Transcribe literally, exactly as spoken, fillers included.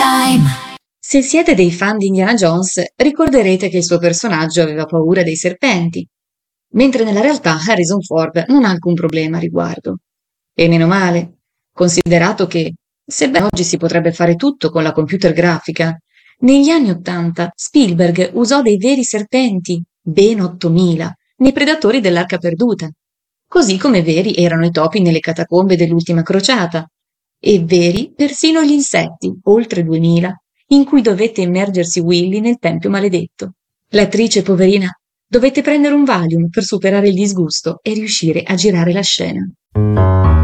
Se siete dei fan di Indiana Jones, ricorderete che il suo personaggio aveva paura dei serpenti, mentre nella realtà Harrison Ford non ha alcun problema a riguardo. E meno male, considerato che, sebbene oggi si potrebbe fare tutto con la computer grafica, negli anni Ottanta Spielberg usò dei veri serpenti, ben ottomila, nei Predatori dell'Arca Perduta, così come veri erano i topi nelle catacombe dell'Ultima Crociata, e veri persino gli insetti, oltre duemila, in cui dovette immergersi Willy nel Tempio Maledetto. L'attrice, poverina, dovette prendere un Valium per superare il disgusto e riuscire a girare la scena.